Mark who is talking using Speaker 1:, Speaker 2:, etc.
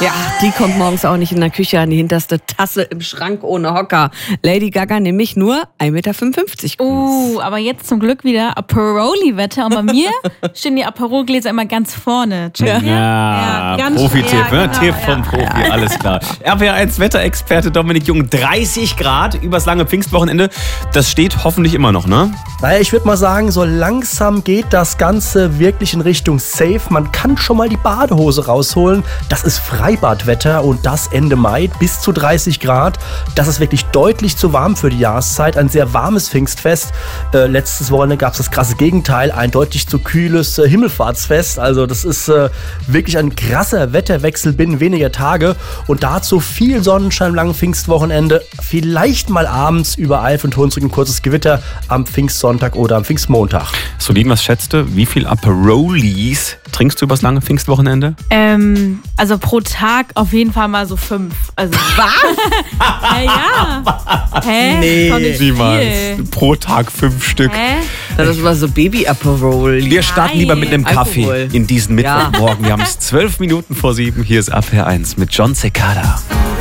Speaker 1: Ja, die kommt morgens auch nicht in der Küche an die hinterste Tasse im Schrank ohne Hocker. Lady Gaga nämlich nur 1,55 Meter.
Speaker 2: Aber jetzt zum Glück wieder Aperoli-Wetter. Und bei mir stehen die Aperol-Gläser immer ganz vorne.
Speaker 3: Ja,
Speaker 2: ganz
Speaker 3: Profi-Tipp,
Speaker 2: genau,
Speaker 3: Tipp vom Profi, alles klar. RPR1 Wetterexperte Dominik Jung, 30 Grad übers lange Pfingstwochenende. Das steht hoffentlich immer noch, ne?
Speaker 4: Naja, ich würde mal sagen, so langsam geht das Ganze wirklich in Richtung Safe. Man kann schon mal die Badehose rausholen. Das ist Freibadwetter und das Ende Mai bis zu 30 Grad. Das ist wirklich deutlich zu warm für die Jahreszeit. Ein sehr warmes Pfingstfest. Letztes Wochenende gab es das krasse Gegenteil. Ein deutlich zu kühles Himmelfahrtsfest. Also das ist wirklich ein krasser Wetterwechsel binnen weniger Tage. Und dazu viel Sonnenschein am langen Pfingstwochenende. Vielleicht mal abends über Eif und Hunsrück ein kurzes Gewitter am Pfingstsonntag oder am Pfingstmontag.
Speaker 3: Solin, was schätzt du? Wie viel Aperolis trinkst du übers lange Pfingstwochenende?
Speaker 2: Also pro Tag auf jeden Fall mal so 5. Also was? Ja. Hä?
Speaker 4: Nee.
Speaker 2: Doch nicht viel.
Speaker 3: Pro Tag 5 Stück.
Speaker 2: Hä?
Speaker 1: Das war so Baby-Aperol.
Speaker 3: Wir starten lieber mit einem Kaffee
Speaker 1: Alkohol.
Speaker 3: in diesen Mittwochmorgen. Wir haben es 12 Minuten vor 7. Hier ist RPR1 mit John Cicada.